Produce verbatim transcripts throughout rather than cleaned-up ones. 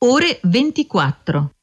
ore ventiquattro.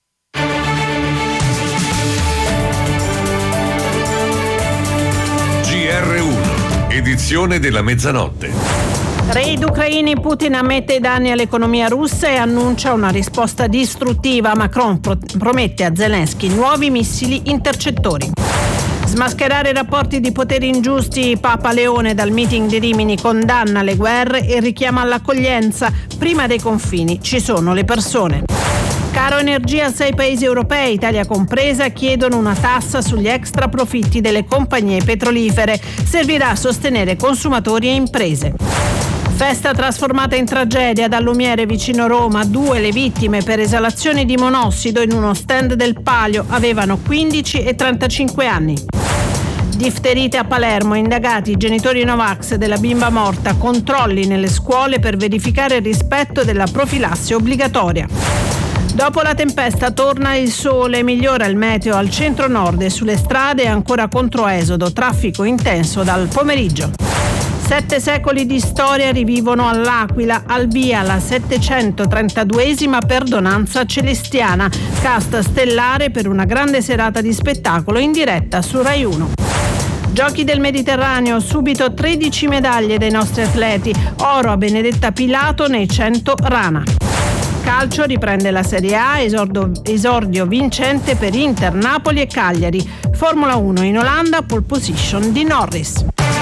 G R uno, edizione della mezzanotte. Raid ucraini, Putin ammette i danni all'economia russa e annuncia una risposta distruttiva. Macron pro- promette a Zelensky nuovi missili intercettori. Smascherare i rapporti di potere ingiusti. Papa Leone dal meeting di Rimini condanna le guerre e richiama all'accoglienza. Prima dei confini ci sono le persone. Caro energia, sei paesi europei, Italia compresa, chiedono una tassa sugli extra profitti delle compagnie petrolifere. Servirà a sostenere consumatori e imprese. Festa trasformata in tragedia da Lumiere vicino Roma. Due le vittime per esalazioni di monossido in uno stand del Palio. Avevano quindici e trentacinque anni. Difterite a Palermo, indagati i genitori Novax della bimba morta, controlli nelle scuole per verificare il rispetto della profilassi obbligatoria. Dopo la tempesta torna il sole, migliora il meteo al centro-nord e sulle strade è ancora controesodo, traffico intenso dal pomeriggio. Sette secoli di storia rivivono all'Aquila, al via la settecentotrentaduesima perdonanza celestiana, cast stellare per una grande serata di spettacolo in diretta su Rai uno. Giochi del Mediterraneo, subito tredici medaglie dei nostri atleti, oro a Benedetta Pilato nei cento rana. Calcio, riprende la Serie A, esordio, esordio vincente per Inter, Napoli e Cagliari. Formula uno in Olanda, pole position di Norris.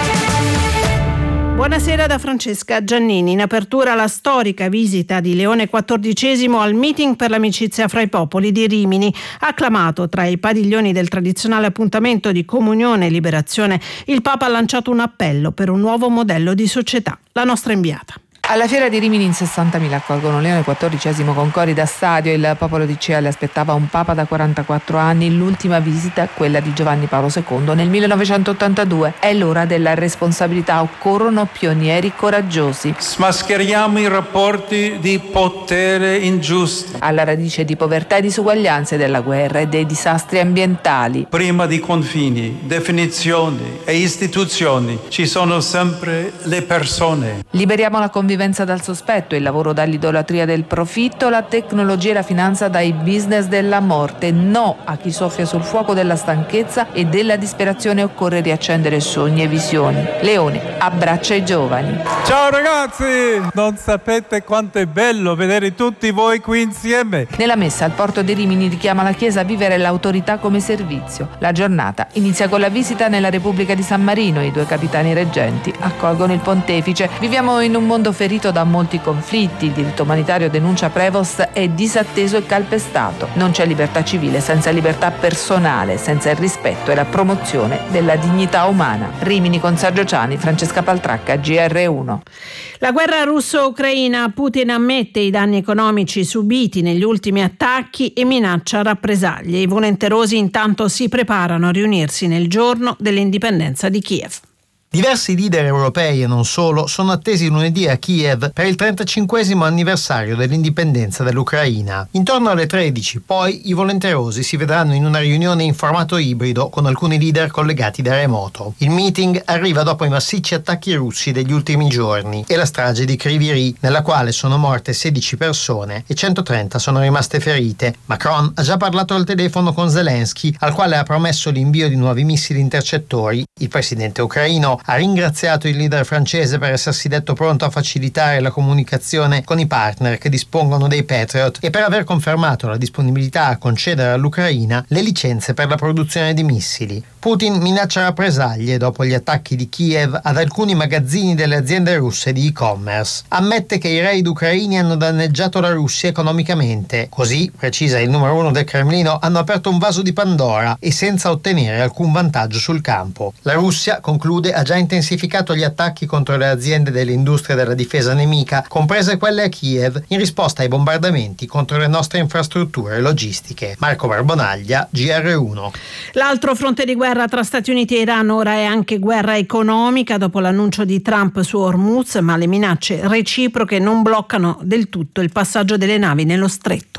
Buonasera da Francesca Giannini. In apertura la storica visita di Leone quattordicesimo al meeting per l'amicizia fra i popoli di Rimini. Acclamato tra i padiglioni del tradizionale appuntamento di comunione e liberazione, il Papa ha lanciato un appello per un nuovo modello di società. La nostra inviata. Alla fiera di Rimini in sessantamila accolgono Leone quattordicesimo con cori da stadio. Il popolo di Cea aspettava un papa da quarantaquattro anni, l'ultima visita, quella di Giovanni Paolo secondo nel millenovecentottantadue. È l'ora della responsabilità, occorrono pionieri coraggiosi. Smascheriamo i rapporti di potere ingiusti. Alla radice di povertà e disuguaglianze, della guerra e dei disastri ambientali. Prima di confini, definizioni e istituzioni ci sono sempre le persone. Liberiamo la convivenza dal sospetto, il lavoro dall'idolatria del profitto, la tecnologia e la finanza dai business della morte. No a chi soffia sul fuoco della stanchezza e della disperazione. Occorre riaccendere sogni e visioni. Leone abbraccia i giovani. Ciao ragazzi, non sapete quanto è bello vedere tutti voi qui insieme. Nella messa al porto di Rimini richiama la Chiesa a vivere l'autorità come servizio. La giornata inizia con la visita nella Repubblica di San Marino. I due capitani reggenti accolgono il pontefice. Viviamo in un mondo ferito da molti conflitti. Il diritto umanitario, denuncia Prevost, è disatteso e calpestato. Non c'è libertà civile senza libertà personale, senza il rispetto e la promozione della dignità umana. Rimini con Sergio Ciani, Francesca Paltracca, G R uno. La guerra russo-ucraina. Putin ammette i danni economici subiti negli ultimi attacchi e minaccia rappresaglie. I volenterosi intanto si preparano a riunirsi nel giorno dell'indipendenza di Kiev. Diversi leader europei e non solo sono attesi lunedì a Kiev per il trentacinquesimo anniversario dell'indipendenza dell'Ucraina. Intorno alle tredici, poi, i volenterosi si vedranno in una riunione in formato ibrido con alcuni leader collegati da remoto. Il meeting arriva dopo i massicci attacchi russi degli ultimi giorni e la strage di Kryvyi Rih, nella quale sono morte sedici persone e centotrenta sono rimaste ferite. Macron ha già parlato al telefono con Zelensky, al quale ha promesso l'invio di nuovi missili intercettori. Il presidente ucraino ha ringraziato il leader francese per essersi detto pronto a facilitare la comunicazione con i partner che dispongono dei Patriot e per aver confermato la disponibilità a concedere all'Ucraina le licenze per la produzione di missili. Putin minaccia rappresaglie dopo gli attacchi di Kiev ad alcuni magazzini delle aziende russe di e-commerce. Ammette che i raid ucraini hanno danneggiato la Russia economicamente. Così, precisa il numero uno del Cremlino, hanno aperto un vaso di Pandora e senza ottenere alcun vantaggio sul campo. La Russia, conclude, ha già intensificato gli attacchi contro le aziende dell'industria della difesa nemica, comprese quelle a Kiev, in risposta ai bombardamenti contro le nostre infrastrutture logistiche. Marco Barbonaglia, G R uno. L'altro fronte di guerra tra Stati Uniti e Iran ora è anche guerra economica dopo l'annuncio di Trump su Hormuz, ma le minacce reciproche non bloccano del tutto il passaggio delle navi nello stretto.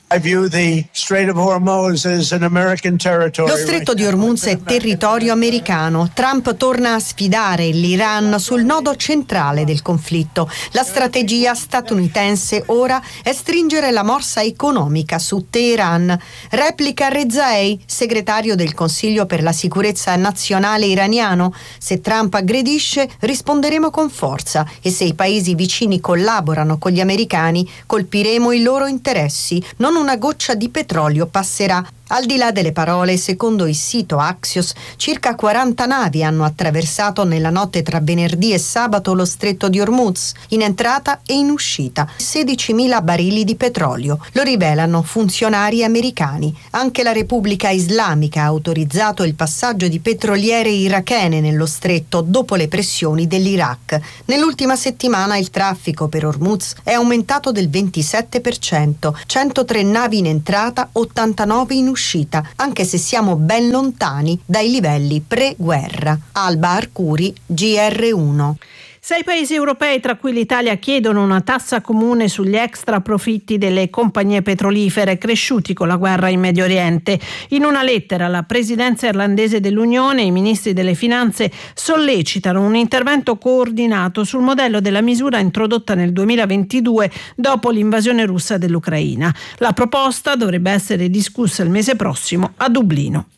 Lo stretto di Hormuz è territorio americano. Trump torna a sfidare l'Iran sul nodo centrale del conflitto. La strategia statunitense ora è stringere la morsa economica su Teheran. Replica Rezaei, segretario del Consiglio per la sicurezza nazionale iraniano. Se Trump aggredisce, risponderemo con forza e se i paesi vicini collaborano con gli americani, colpiremo i loro interessi. Non una goccia di petrolio passerà. Al di là delle parole, secondo il sito Axios, circa quaranta navi hanno attraversato nella notte tra venerdì e sabato lo stretto di Hormuz, in entrata e in uscita, sedicimila barili di petrolio. Lo rivelano funzionari americani. Anche la Repubblica Islamica ha autorizzato il passaggio di petroliere irachene nello stretto dopo le pressioni dell'Iraq. Nell'ultima settimana il traffico per Hormuz è aumentato del ventisette per cento, centotré navi in entrata, ottantanove in uscita. Uscita, anche se siamo ben lontani dai livelli pre-guerra. Alba Arcuri, G R uno. Sei paesi europei, tra cui l'Italia, chiedono una tassa comune sugli extra profitti delle compagnie petrolifere cresciuti con la guerra in Medio Oriente. In una lettera la presidenza irlandese dell'Unione e i ministri delle finanze sollecitano un intervento coordinato sul modello della misura introdotta nel duemilaventidue dopo l'invasione russa dell'Ucraina. La proposta dovrebbe essere discussa il mese prossimo a Dublino.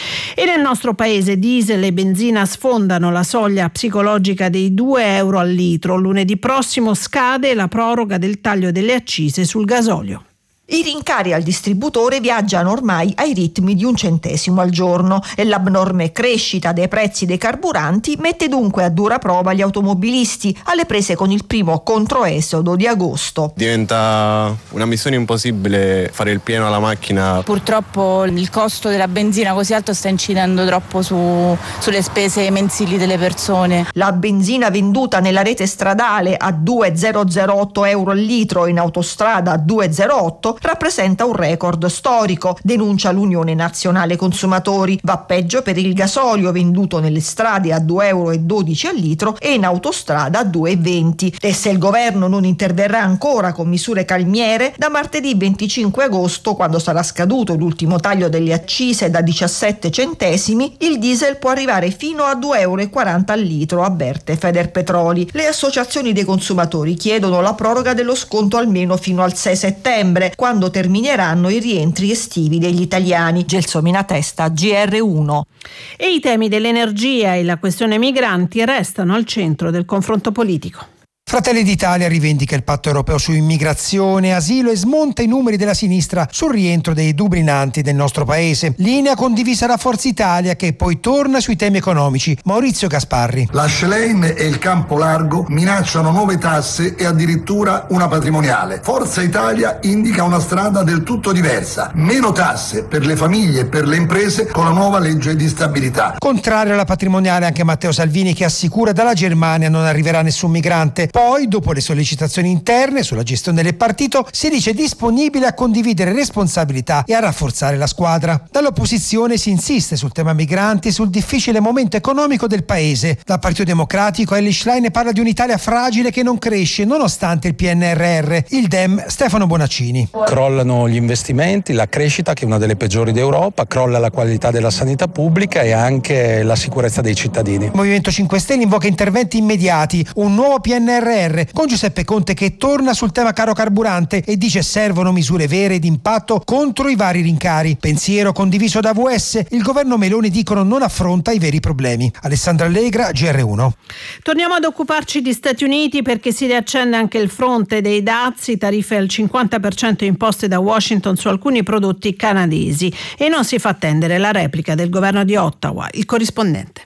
E nel nostro paese diesel e benzina sfondano la soglia psicologica dei due euro al litro. Lunedì prossimo scade la proroga del taglio delle accise sul gasolio. I rincari al distributore viaggiano ormai ai ritmi di un centesimo al giorno e l'abnorme crescita dei prezzi dei carburanti mette dunque a dura prova gli automobilisti alle prese con il primo controesodo di agosto. Diventa una missione impossibile fare il pieno alla macchina. Purtroppo il costo della benzina così alto sta incidendo troppo su, sulle spese mensili delle persone. La benzina venduta nella rete stradale a due virgola zero zero otto euro al litro, in autostrada a due virgola zero otto, rappresenta un record storico, denuncia l'Unione Nazionale Consumatori. Va peggio per il gasolio venduto nelle strade a due euro e dodici al litro e in autostrada a due virgola venti. E se il governo non interverrà ancora con misure calmiere, da martedì venticinque agosto, quando sarà scaduto l'ultimo taglio delle accise da diciassette centesimi, il diesel può arrivare fino a due euro e quaranta al litro, avverte Federpetroli. Le associazioni dei consumatori chiedono la proroga dello sconto almeno fino al sei settembre, quando termineranno i rientri estivi degli italiani. Gelsomina Testa, G R uno. E i temi dell'energia e la questione migranti restano al centro del confronto politico. Fratelli d'Italia rivendica il patto europeo su immigrazione e asilo e smonta i numeri della sinistra sul rientro dei dublinanti del nostro paese. Linea condivisa da Forza Italia, che poi torna sui temi economici. Maurizio Gasparri. La Schlein e il Campo Largo minacciano nuove tasse e addirittura una patrimoniale. Forza Italia indica una strada del tutto diversa. Meno tasse per le famiglie e per le imprese con la nuova legge di stabilità. Contrario alla patrimoniale anche Matteo Salvini, che assicura dalla Germania non arriverà nessun migrante. Poi, dopo le sollecitazioni interne sulla gestione del partito, si dice disponibile a condividere responsabilità e a rafforzare la squadra. Dall'opposizione si insiste sul tema migranti e sul difficile momento economico del paese. Dal Partito Democratico Elly Schlein parla di un'Italia fragile che non cresce nonostante il P N R R. Il Dem Stefano Bonaccini. Crollano gli investimenti, la crescita, che è una delle peggiori d'Europa, crolla la qualità della sanità pubblica e anche la sicurezza dei cittadini. Il Movimento cinque Stelle invoca interventi immediati, un nuovo P N R R, con Giuseppe Conte che torna sul tema caro carburante e dice servono misure vere d'impatto contro i vari rincari. Pensiero condiviso da A V S, il governo Meloni dicono non affronta i veri problemi. Alessandra Allegra, G R uno. Torniamo ad occuparci di Stati Uniti, perché si riaccende anche il fronte dei dazi, tariffe al cinquanta per cento imposte da Washington su alcuni prodotti canadesi, e non si fa attendere la replica del governo di Ottawa. Il corrispondente.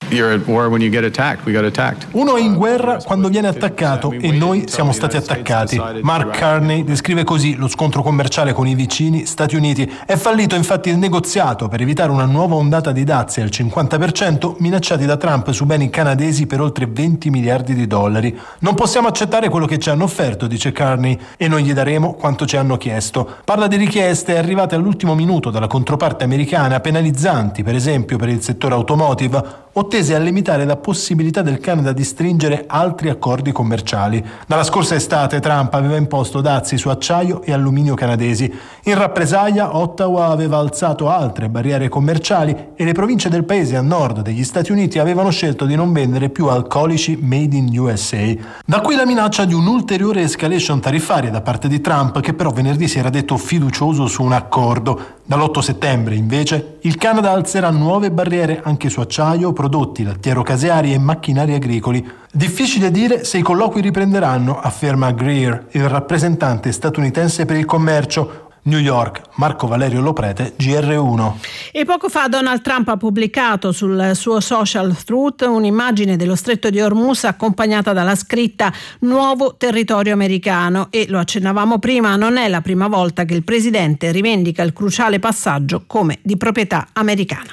Uno è in guerra quando viene attaccato e noi siamo stati attaccati. Mark Carney descrive così lo scontro commerciale con i vicini Stati Uniti. È fallito infatti il negoziato per evitare una nuova ondata di dazi al cinquanta per cento minacciati da Trump su beni canadesi per oltre venti miliardi di dollari. Non possiamo accettare quello che ci hanno offerto, dice Carney, e non gli daremo quanto ci hanno chiesto. Parla di richieste arrivate all'ultimo minuto dalla controparte americana, penalizzanti per esempio per il settore automotive. o tese a limitare la possibilità del Canada di stringere altri accordi commerciali. Dalla scorsa estate Trump aveva imposto dazi su acciaio e alluminio canadesi. In rappresaglia Ottawa aveva alzato altre barriere commerciali e le province del paese a nord degli Stati Uniti avevano scelto di non vendere più alcolici made in U S A. Da qui la minaccia di un'ulteriore escalation tariffaria da parte di Trump, che però venerdì si era detto fiducioso su un accordo. Dall'otto settembre, invece, il Canada alzerà nuove barriere anche su acciaio, prodotti lattiero-caseari e macchinari agricoli. Difficile dire se i colloqui riprenderanno, afferma Greer, il rappresentante statunitense per il commercio. New York, Marco Valerio Loprete, G R uno. E poco fa Donald Trump ha pubblicato sul suo social Truth un'immagine dello stretto di Hormuz accompagnata dalla scritta "Nuovo territorio americano", e lo accennavamo prima, non è la prima volta che il presidente rivendica il cruciale passaggio come di proprietà americana.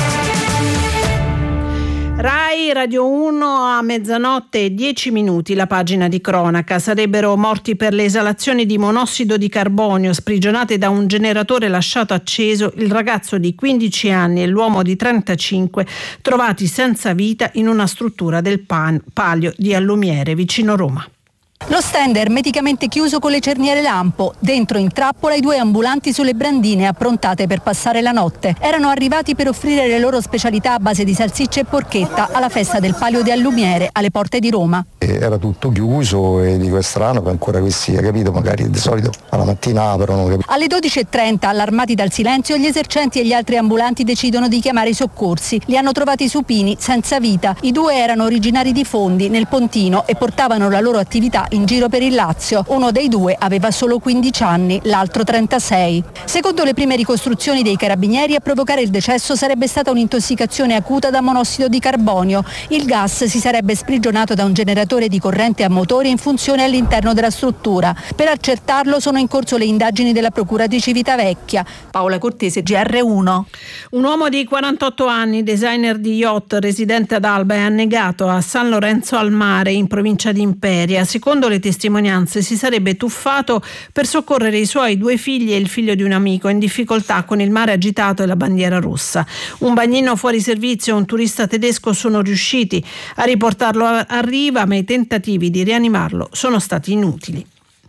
Rai Radio uno a mezzanotte e dieci minuti, la pagina di cronaca. Sarebbero morti per le esalazioni di monossido di carbonio sprigionate da un generatore lasciato acceso il ragazzo di quindici anni e l'uomo di trentacinque, trovati senza vita in una struttura del pan- Palio di Allumiere vicino Roma. Lo stand è ermeticamente chiuso con le cerniere lampo. Dentro in trappola i due ambulanti sulle brandine approntate per passare la notte. Erano arrivati per offrire le loro specialità a base di salsiccia e porchetta alla festa del Palio di Allumiere alle porte di Roma. Era tutto chiuso e dico è strano che ancora questi, capito, magari di solito alla mattina aprono. Capito? Alle dodici e trenta, allarmati dal silenzio, gli esercenti e gli altri ambulanti decidono di chiamare i soccorsi. Li hanno trovati supini, senza vita. I due erano originari di Fondi, nel Pontino, e portavano la loro attività in giro per il Lazio. Uno dei due aveva solo quindici anni, l'altro trentasei. Secondo le prime ricostruzioni dei carabinieri, a provocare il decesso sarebbe stata un'intossicazione acuta da monossido di carbonio. Il gas si sarebbe sprigionato da un generatore di corrente a motore in funzione all'interno della struttura. Per accertarlo sono in corso le indagini della Procura di Civitavecchia. Paola Cortese, G R uno. Un uomo di quarantotto anni, designer di yacht, residente ad Alba, è annegato a San Lorenzo al Mare, in provincia di Imperia. Secondo le testimonianze si sarebbe tuffato per soccorrere i suoi due figli e il figlio di un amico in difficoltà con il mare agitato e la bandiera russa. Un bagnino fuori servizio e un turista tedesco sono riusciti a riportarlo a riva, ma i tentativi di rianimarlo sono stati inutili.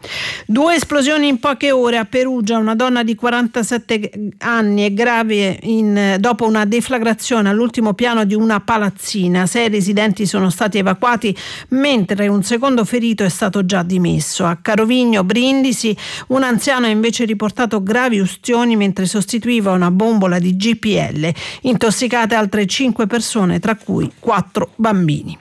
Due esplosioni in poche ore a Perugia. Una donna di quarantasette anni è grave in, dopo una deflagrazione all'ultimo piano di una palazzina. Sei residenti sono stati evacuati, mentre un secondo ferito è stato già dimesso. A Carovigno, Brindisi, un anziano ha invece riportato gravi ustioni mentre sostituiva una bombola di G P L. Intossicate altre cinque persone, tra cui quattro bambini.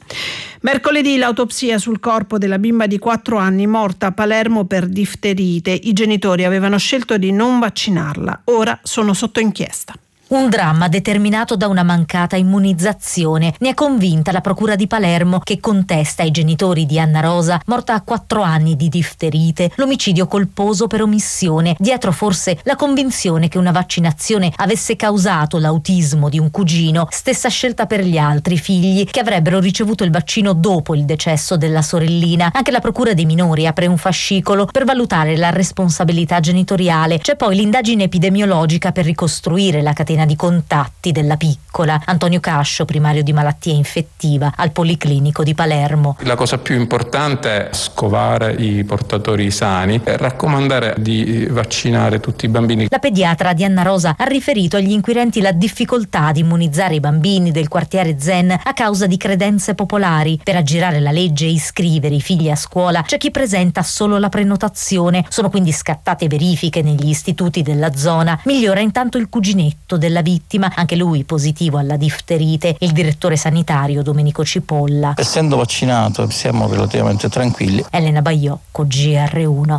Mercoledì l'autopsia sul corpo della bimba di quattro anni morta a Palermo per difterite. I genitori avevano scelto di non vaccinarla, ora sono sotto inchiesta. Un dramma determinato da una mancata immunizzazione. Ne è convinta la Procura di Palermo, che contesta ai genitori di Anna Rosa, morta a quattro anni di difterite, l'omicidio colposo per omissione. Dietro forse la convinzione che una vaccinazione avesse causato l'autismo di un cugino, stessa scelta per gli altri figli che avrebbero ricevuto il vaccino dopo il decesso della sorellina. Anche la Procura dei minori apre un fascicolo per valutare la responsabilità genitoriale. C'è poi l'indagine epidemiologica per ricostruire la catena di contatti della piccola. Antonio Cascio, primario di malattia infettiva al Policlinico di Palermo. La cosa più importante è scovare i portatori sani e raccomandare di vaccinare tutti i bambini. La pediatra di Anna Rosa ha riferito agli inquirenti la difficoltà di immunizzare i bambini del quartiere Zen a causa di credenze popolari. Per aggirare la legge e iscrivere i figli a scuola c'è chi presenta solo la prenotazione. Sono quindi scattate verifiche negli istituti della zona. Migliora intanto il cuginetto della vittima, anche lui positivo alla difterite, il direttore sanitario Domenico Cipolla. Essendo vaccinato siamo relativamente tranquilli. Elena Baiocco, G R uno.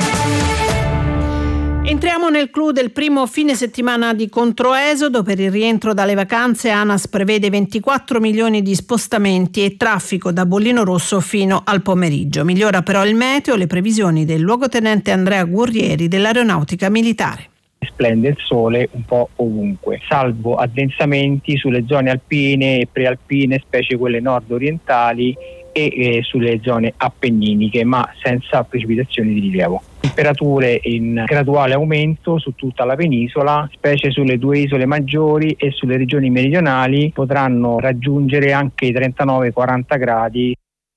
Entriamo nel clou del primo fine settimana di controesodo. Per il rientro dalle vacanze ANAS prevede ventiquattro milioni di spostamenti e traffico da Bollino Rosso fino al pomeriggio. Migliora però il meteo, le previsioni del luogotenente Andrea Guerrieri dell'Aeronautica Militare. Splende il sole un po' ovunque, salvo addensamenti sulle zone alpine e prealpine, specie quelle nord-orientali, e eh, sulle zone appenniniche, ma senza precipitazioni di rilievo. Temperature in graduale aumento su tutta la penisola, specie sulle due isole maggiori e sulle regioni meridionali potranno raggiungere anche i trentanove quaranta gradi.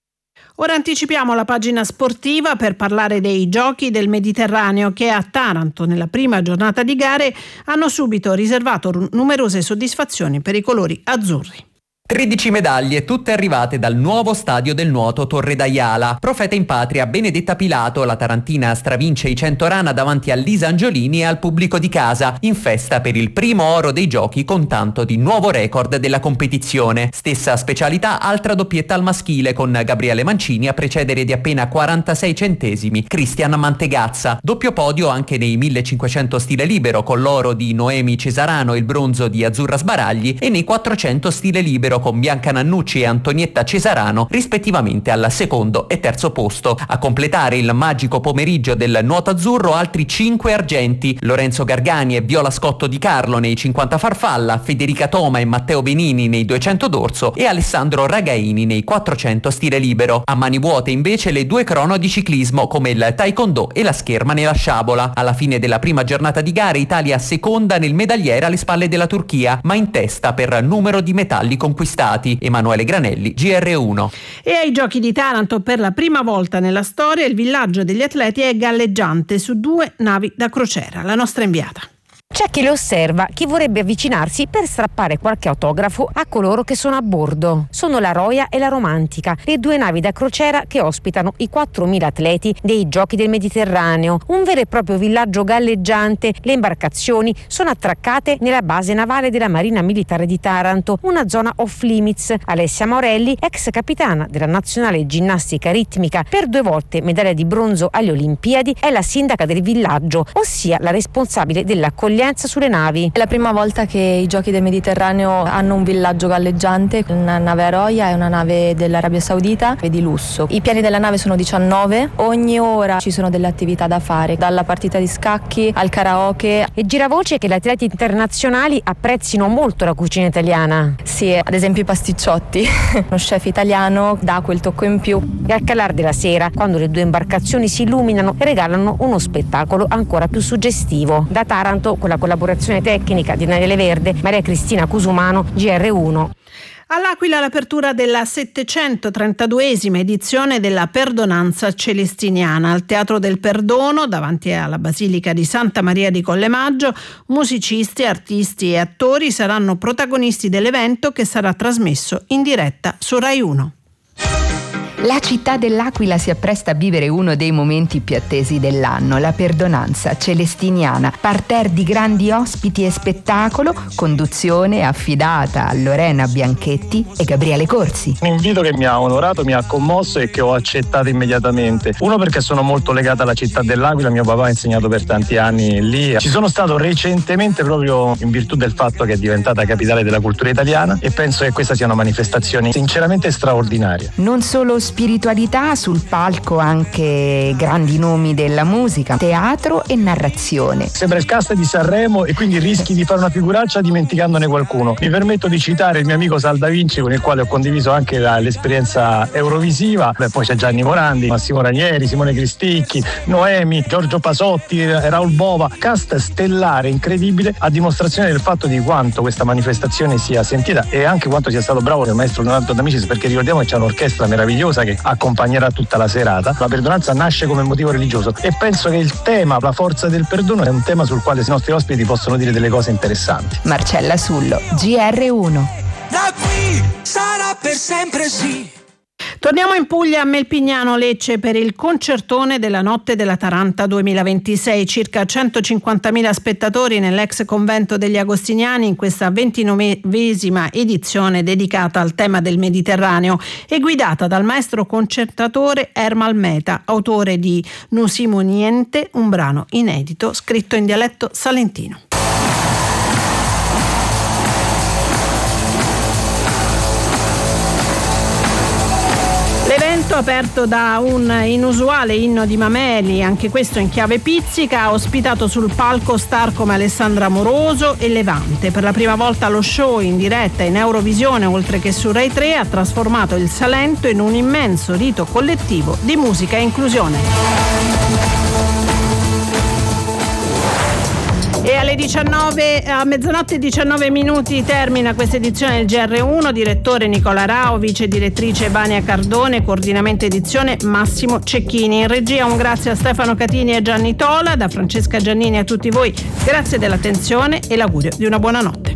Ora anticipiamo la pagina sportiva per parlare dei Giochi del Mediterraneo che a Taranto nella prima giornata di gare hanno subito riservato numerose soddisfazioni per i colori azzurri. tredici medaglie, tutte arrivate dal nuovo stadio del nuoto Torre d'Aiala. Profeta in patria Benedetta Pilato, la tarantina stravince i cento rana davanti a Lisa Angiolini e al pubblico di casa, in festa per il primo oro dei giochi con tanto di nuovo record della competizione. Stessa specialità, altra doppietta al maschile con Gabriele Mancini a precedere di appena quarantasei centesimi Cristian Mantegazza. Doppio podio anche nei millecinquecento stile libero con l'oro di Noemi Cesarano e il bronzo di Azzurra Sbaragli e nei quattrocento stile libero con Bianca Nannucci e Antonietta Cesarano rispettivamente al secondo e terzo posto. A completare il magico pomeriggio del nuoto azzurro altri cinque argenti: Lorenzo Gargani e Viola Scotto Di Carlo nei cinquanta farfalla, Federica Toma e Matteo Benini nei duecento dorso e Alessandro Ragaini nei quattrocento stile libero. A mani vuote invece le due crono di ciclismo come il taekwondo e la scherma nella sciabola. Alla fine della prima giornata di gare Italia seconda nel medagliere alle spalle della Turchia, ma in testa per numero di metalli conquistati. Emanuele Granelli, G R uno. E ai Giochi di Taranto per la prima volta nella storia il villaggio degli atleti è galleggiante su due navi da crociera. La nostra inviata. C'è chi le osserva, chi vorrebbe avvicinarsi per strappare qualche autografo a coloro che sono a bordo. Sono la Roia e la Romantica, le due navi da crociera che ospitano i quattromila atleti dei Giochi del Mediterraneo, un vero e proprio villaggio galleggiante. Le imbarcazioni sono attraccate nella base navale della Marina Militare di Taranto, una zona off limits. Alessia Morelli, ex capitana della nazionale ginnastica ritmica, per due volte medaglia di bronzo alle Olimpiadi, è la sindaca del villaggio, ossia la responsabile dell'accoglienza sulle navi. È la prima volta che i Giochi del Mediterraneo hanno un villaggio galleggiante, una nave Aroia e una nave dell'Arabia Saudita e di lusso. I piani della nave sono diciannove, ogni ora ci sono delle attività da fare, dalla partita di scacchi al karaoke. E gira voce che gli atleti internazionali apprezzino molto la cucina italiana. Sì, ad esempio i pasticciotti. Lo chef italiano dà quel tocco in più. E al calar della sera, quando le due imbarcazioni si illuminano, regalano uno spettacolo ancora più suggestivo. Da Taranto, con la collaborazione tecnica di Daniele Verde, Maria Cristina Cusumano, G R uno. All'Aquila l'apertura della settecentotrentaduesima edizione della Perdonanza Celestiniana al Teatro del Perdono davanti alla Basilica di Santa Maria di Collemaggio. Musicisti, artisti e attori saranno protagonisti dell'evento che sarà trasmesso in diretta su Rai uno. La città dell'Aquila si appresta a vivere uno dei momenti più attesi dell'anno, la Perdonanza Celestiniana, parterre di grandi ospiti e spettacolo, conduzione affidata a Lorena Bianchetti e Gabriele Corsi. Un invito che mi ha onorato, mi ha commosso e che ho accettato immediatamente. Uno, perché sono molto legata alla città dell'Aquila, mio papà ha insegnato per tanti anni lì. Ci sono stato recentemente proprio in virtù del fatto che è diventata capitale della cultura italiana e penso che questa sia una manifestazione sinceramente straordinaria. Non solo spiritualità, sul palco anche grandi nomi della musica, teatro e narrazione. Sembra il cast di Sanremo e quindi rischi di fare una figuraccia dimenticandone qualcuno. Mi permetto di citare il mio amico Sal Da Vinci, con il quale ho condiviso anche la, l'esperienza eurovisiva. Beh, poi c'è Gianni Morandi, Massimo Ranieri, Simone Cristicchi, Noemi, Giorgio Pasotti, Raul Bova. Cast stellare, incredibile, a dimostrazione del fatto di quanto questa manifestazione sia sentita e anche quanto sia stato bravo il maestro Leonardo D'Amicis, perché ricordiamo che c'è un'orchestra meravigliosa che accompagnerà tutta la serata. La perdonanza nasce come motivo religioso e penso che il tema, la forza del perdono, è un tema sul quale i nostri ospiti possono dire delle cose interessanti. Marcella Sullo, G R uno. Da qui sarà per sempre sì. Torniamo in Puglia, a Melpignano Lecce, per il concertone della Notte della Taranta duemilaventisei. Circa centocinquantamila spettatori nell'ex convento degli Agostiniani in questa ventinovesima edizione dedicata al tema del Mediterraneo e guidata dal maestro concertatore Ermal Meta, autore di Nusimo Niente, un brano inedito scritto in dialetto salentino. Tutto aperto da un inusuale inno di Mameli, anche questo in chiave pizzica, ha ospitato sul palco star come Alessandra Moroso e Levante. Per la prima volta lo show in diretta in Eurovisione, oltre che su Rai tre, ha trasformato il Salento in un immenso rito collettivo di musica e inclusione. E alle diciannove, a mezzanotte e diciannove minuti termina questa edizione del G R uno. Direttore Nicola Rao, vice direttrice Vania Cardone, coordinamento edizione Massimo Cecchini. In regia un grazie a Stefano Catini e Gianni Tola, da Francesca Giannini a tutti voi grazie dell'attenzione e l'augurio di una buona notte.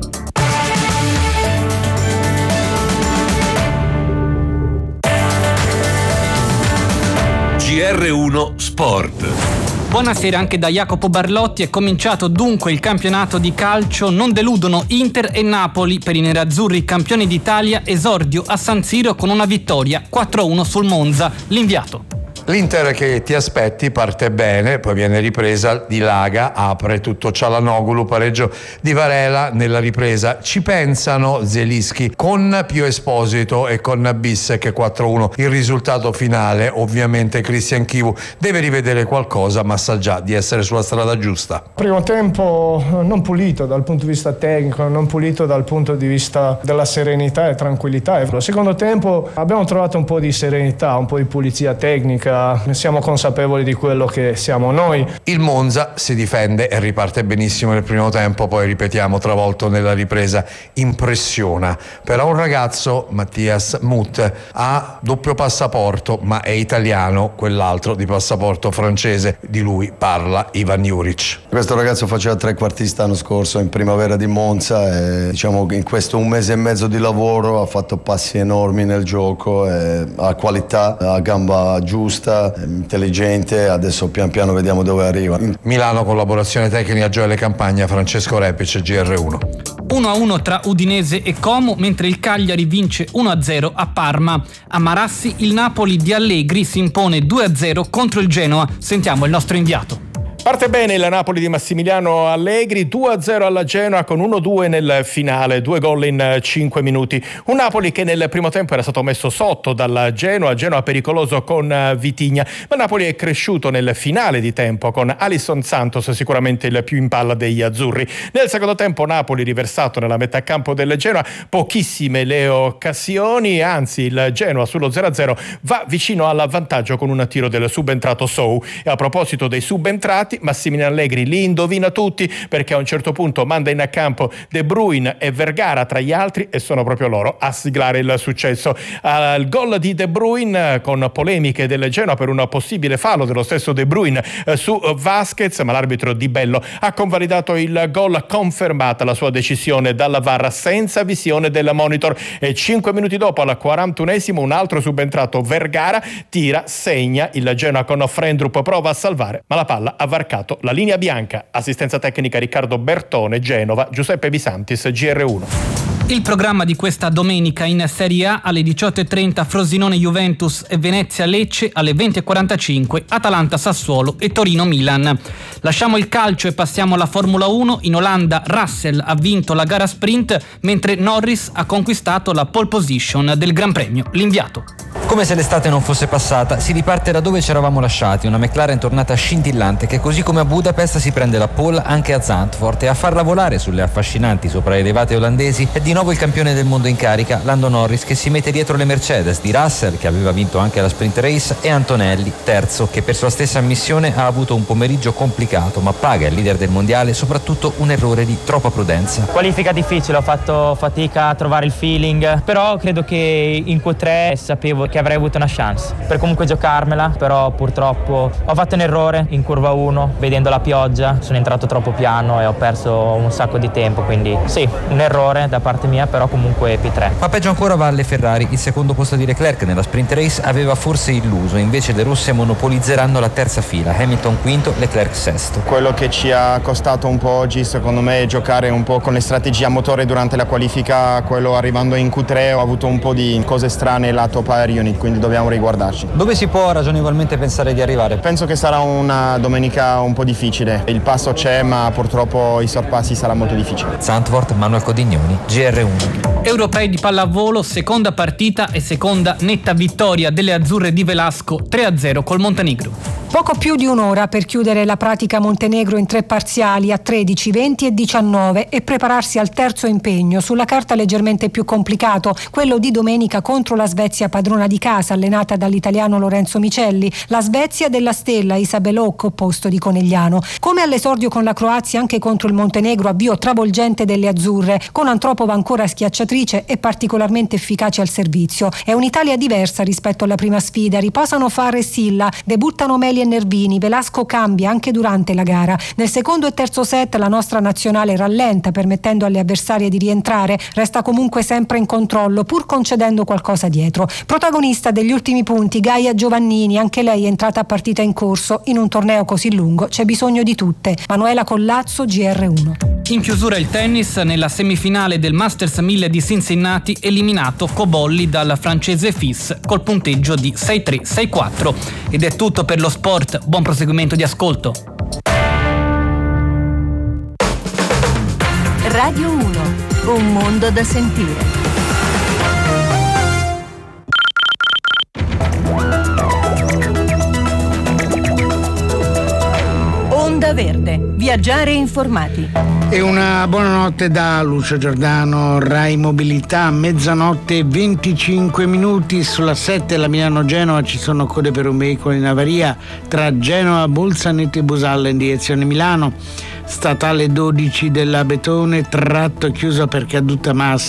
G R uno Sport. Buonasera anche da Jacopo Barlotti. È cominciato dunque il campionato di calcio. Non deludono Inter e Napoli. Per i nerazzurri campioni d'Italia, esordio a San Siro con una vittoria quattro a uno sul Monza. L'inviato. L'Inter che ti aspetti parte bene, poi viene ripresa, dilaga, apre tutto Cialanoglu, pareggio di Varela nella ripresa. Ci pensano Zelinski con Pio Esposito e con Bissek quattro a uno. Il risultato finale, ovviamente Christian Chivu deve rivedere qualcosa, ma sa già di essere sulla strada giusta. Primo tempo non pulito dal punto di vista tecnico, non pulito dal punto di vista della serenità e tranquillità. Il secondo tempo abbiamo trovato un po' di serenità, un po' di pulizia tecnica. Siamo consapevoli di quello che siamo noi. Il Monza si difende e riparte benissimo nel primo tempo, poi ripetiamo travolto nella ripresa, impressiona. Però un ragazzo, Mattias Muth, ha doppio passaporto ma è italiano, quell'altro di passaporto francese. Di lui parla Ivan Juric. Questo ragazzo faceva trequartista l'anno scorso in primavera di Monza e diciamo che in questo un mese e mezzo di lavoro ha fatto passi enormi nel gioco, e ha qualità, ha gamba giusta, intelligente. Adesso pian piano vediamo dove arriva. Milano, collaborazione tecnica Gioele Campagna, Francesco Repic, G R uno. uno a uno tra Udinese e Como, mentre il Cagliari vince uno a zero a Parma. A Marassi il Napoli di Allegri si impone due a zero contro il Genoa. Sentiamo il nostro inviato. Parte bene il Napoli di Massimiliano Allegri, due a zero alla Genoa con uno a due nel finale, due gol in cinque minuti. Un Napoli che nel primo tempo era stato messo sotto dalla Genoa, Genoa pericoloso con Vitigna, ma Napoli è cresciuto nel finale di tempo con Alisson Santos sicuramente il più in palla degli azzurri. Nel secondo tempo Napoli riversato nella metà campo del Genoa, pochissime le occasioni, anzi il Genoa sullo zero a zero va vicino al vantaggio con un tiro del subentrato Sou. E a proposito dei subentrati, Massimiliano Allegri li indovina tutti, perché a un certo punto manda in campo De Bruyne e Vergara tra gli altri e sono proprio loro a siglare il successo. Al uh, gol di De Bruyne con polemiche del Genoa per un possibile fallo dello stesso De Bruyne uh, su uh, Vasquez, ma l'arbitro Di Bello ha convalidato il gol, confermata la sua decisione dalla V A R senza visione del monitor. E cinque minuti dopo, al quarantunesimo, un altro subentrato Vergara tira, segna, il Genoa con Frendrup prova a salvare, ma la palla ha varcato la linea bianca. Assistenza tecnica Riccardo Bertone, Genova, Giuseppe Bisantis, G R uno. Il programma di questa domenica in Serie A: alle diciotto e trenta Frosinone Juventus e Venezia Lecce, alle venti e quarantacinque Atalanta Sassuolo e Torino Milan. Lasciamo il calcio e passiamo alla Formula uno. In Olanda Russell ha vinto la gara sprint, mentre Norris ha conquistato la pole position del Gran Premio. L'inviato. Come se l'estate non fosse passata, si riparte da dove ci eravamo lasciati, una McLaren tornata scintillante che così come a Budapest si prende la pole anche a Zandvoort, e a farla volare sulle affascinanti sopraelevate olandesi è di nuovo il campione del mondo in carica, Lando Norris, che si mette dietro le Mercedes di Russell, che aveva vinto anche la sprint race, e Antonelli, terzo, che per sua stessa ammissione ha avuto un pomeriggio complicato, ma paga il leader del mondiale soprattutto un errore di troppa prudenza. Qualifica difficile, ho fatto fatica a trovare il feeling, però credo che in Q tre sapevo che avrei avuto una chance per comunque giocarmela, però purtroppo ho fatto un errore in curva uno, vedendo la pioggia sono entrato troppo piano e ho perso un sacco di tempo, quindi sì, un errore da parte mia, però comunque P tre. Ma peggio ancora va alle Ferrari. Il secondo posto di Leclerc nella sprint race aveva forse illuso, invece le rosse monopolizzeranno la terza fila, Hamilton quinto, Leclerc sesto. Quello che ci ha costato un po' oggi secondo me è giocare un po' con le strategie a motore durante la qualifica, quello arrivando in Q tre ho avuto un po' di cose strane lato power unit, quindi dobbiamo riguardarci. Dove si può ragionevolmente pensare di arrivare? Penso che sarà una domenica un po' difficile, il passo c'è ma purtroppo i sorpassi sarà molto difficile. Zandvoort, Manuel Codignoni, G R R uno. Europei di pallavolo, seconda partita e seconda netta vittoria delle azzurre di Velasco, tre a zero col Montenegro. Poco più di un'ora per chiudere la pratica Montenegro in tre parziali a tredici, venti e diciannove e prepararsi al terzo impegno, sulla carta leggermente più complicato, quello di domenica contro la Svezia padrona di casa, allenata dall'italiano Lorenzo Micelli, la Svezia della stella Isabel Hock, opposto di Conegliano. Come all'esordio con la Croazia, anche contro il Montenegro avvio travolgente delle azzurre, con Antropova ancora schiacciatrice e particolarmente efficace al servizio. È un'Italia diversa rispetto alla prima sfida, riposano Fara e Silla, debuttano Meli e Nervini, Velasco cambia anche durante la gara. Nel secondo e terzo set la nostra nazionale rallenta, permettendo alle avversarie di rientrare, resta comunque sempre in controllo, pur concedendo qualcosa dietro. Protagonista degli ultimi punti Gaia Giovannini, anche lei è entrata a partita in corso. In un torneo così lungo c'è bisogno di tutte. Manuela Collazzo, G R uno. In chiusura il tennis, nella semifinale del Masters mille di Cincinnati, eliminato Cobolli dal francese Fils col punteggio di sei tre sei quattro. Ed è tutto per lo sport, buon proseguimento di ascolto. Radio uno, un mondo da sentire. Onda Verde, viaggiare informati. E una buonanotte da Lucio Giordano, Rai Mobilità, mezzanotte e venticinque minuti. Sulla sette la Milano-Genova ci sono code per un veicolo in avaria tra Genova, Bolzaneto e Busalla in direzione Milano. Statale dodici della Betone, tratto chiuso per caduta massa